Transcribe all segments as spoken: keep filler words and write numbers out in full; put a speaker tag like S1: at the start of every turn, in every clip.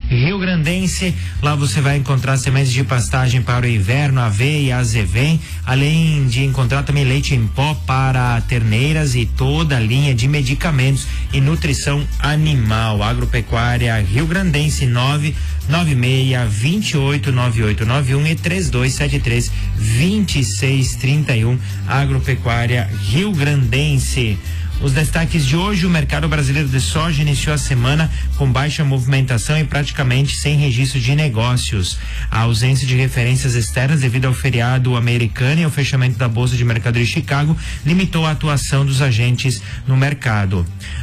S1: Riograndense. Lá você vai encontrar sementes de pastagem para o inverno, aveia, azevém, além de encontrar também leite em pó para terneiras e toda a linha de medicamentos e nutrição animal. Agropecuária Riograndense, nove nove seis, vinte e oito, nove oito nove um e três dois sete três, vinte e seis trinta e um. Agropecuária Riograndense. Os destaques de hoje: o mercado brasileiro de soja iniciou a semana com baixa movimentação e praticamente sem registro de negócios. A ausência de referências externas devido ao feriado americano e ao fechamento da Bolsa de Mercado de Chicago limitou a atuação dos agentes no mercado.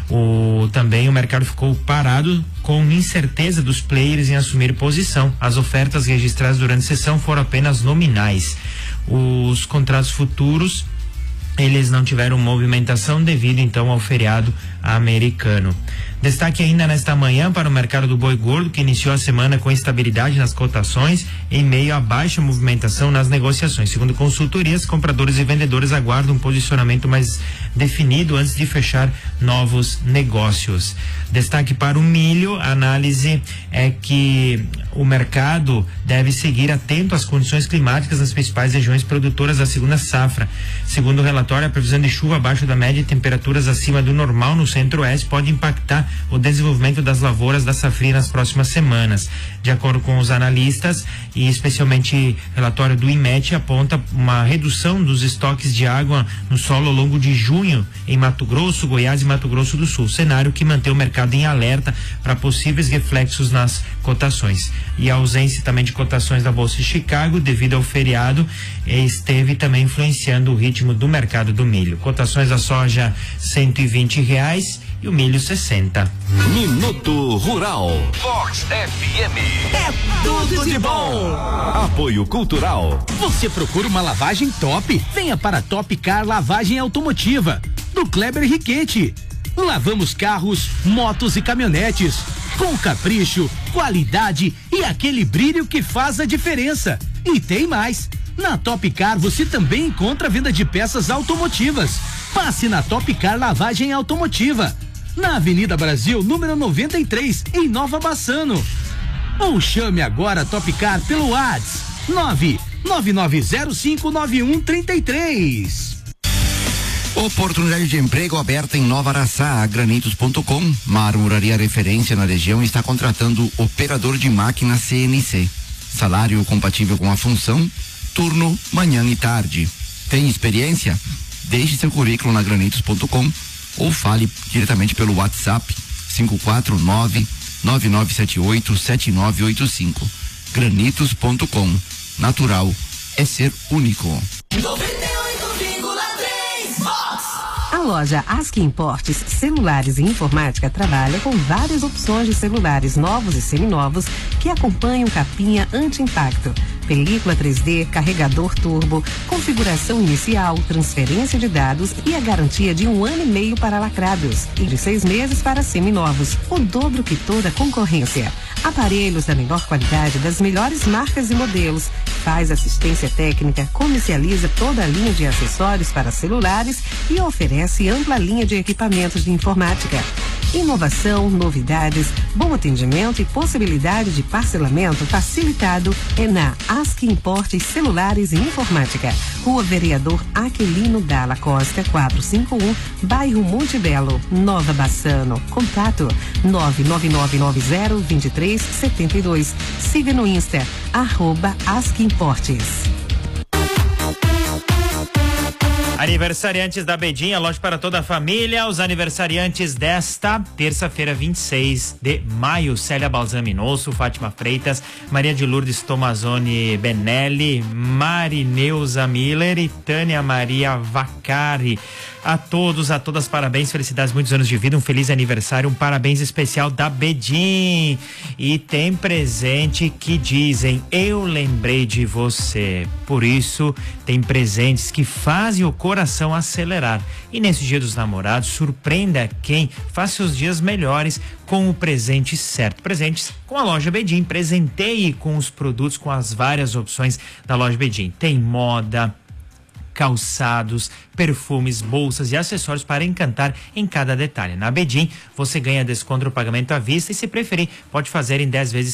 S1: O, também o mercado ficou parado com incerteza dos players em assumir posição. As ofertas registradas durante a sessão foram apenas nominais. Os contratos futuros, eles não tiveram movimentação devido então ao feriado americano. Destaque ainda nesta manhã para o mercado do boi gordo, que iniciou a semana com estabilidade nas cotações em meio à baixa movimentação nas negociações. Segundo consultorias, compradores e vendedores aguardam um posicionamento mais definido antes de fechar novos negócios. Destaque para o milho: a análise é que o mercado deve seguir atento às condições climáticas nas principais regiões produtoras da segunda safra. Segundo o relatório, a previsão de chuva abaixo da média e temperaturas acima do normal no centro-oeste pode impactar o desenvolvimento das lavouras da safrinha nas próximas semanas. De acordo com os analistas, e especialmente o relatório do IMET aponta uma redução dos estoques de água no solo ao longo de junho em Mato Grosso, Goiás e Mato Grosso do Sul, cenário que mantém o mercado em alerta para possíveis reflexos nas cotações. E a ausência também de cotações da Bolsa de Chicago devido ao feriado esteve também influenciando o ritmo do mercado do milho. Cotações da soja cento e vinte reais e o milho sessenta.
S2: Minuto Rural. Vox F M. É tudo de bom. Apoio Cultural.
S3: Você procura uma lavagem top? Venha para Top Car Lavagem Automotiva, do Kleber Riquete. Lavamos carros, motos e caminhonetes com capricho, qualidade e aquele brilho que faz a diferença. E tem mais. Na Top Car você também encontra a venda de peças automotivas. Passe na Top Car Lavagem Automotiva, na Avenida Brasil, número noventa e três, em Nova Bassano. Ou chame agora a Top Car pelo WhatsApp nove nove nove zero cinco nove um três três.
S4: Oportunidade de emprego aberta em Nova Araçá. A Granitos ponto com, marmoraria referência na região, está contratando operador de máquina C N C. Salário compatível com a função, turno manhã e tarde. Tem experiência? Deixe seu currículo na Granitos ponto com ou fale diretamente pelo WhatsApp cinco quatro nove, nove nove sete oito, sete nove oito cinco. Granitos ponto com. Natural é ser único.
S5: A loja Ask Importes Celulares e Informática trabalha com várias opções de celulares novos e seminovos que acompanham capinha anti-impacto, película três D, carregador turbo, configuração inicial, transferência de dados e a garantia de um ano e meio para lacrados e de seis meses para seminovos, o dobro que toda a concorrência. Aparelhos da melhor qualidade das melhores marcas e modelos. Faz assistência técnica, comercializa toda a linha de acessórios para celulares e oferece ampla linha de equipamentos de informática. Inovação, novidades, bom atendimento e possibilidade de parcelamento facilitado é na Ask Importes Celulares e Informática. Rua Vereador Aquilino Dalla Costa, quatrocentos e cinquenta e um, bairro Monte Belo, Nova Bassano. Contato nove nove nove nove zero dois três sete dois. Siga no Insta, arroba Ask Importes.
S1: Aniversariantes da Bedim, a loja para toda a família. Os aniversariantes desta terça-feira, vinte e seis de maio: Célia Balsaminoso, Fátima Freitas, Maria de Lourdes Tomazoni Benelli, Marineuza Miller e Tânia Maria Vacari. A todos, a todas, parabéns, felicidades, muitos anos de vida, um feliz aniversário, um parabéns especial da Bedim. E tem presente que dizem: eu lembrei de você. Por isso, tem presentes que fazem o coração acelerar. E nesse Dia dos Namorados, surpreenda quem faz seus dias melhores com o presente certo. Presentes com a loja Bedim. Presenteie com os produtos, com as várias opções da loja Bedim. Tem moda, calçados, perfumes, bolsas e acessórios para encantar em cada detalhe. Na Bedim, você ganha desconto no pagamento à vista e, se preferir, pode fazer em dez vezes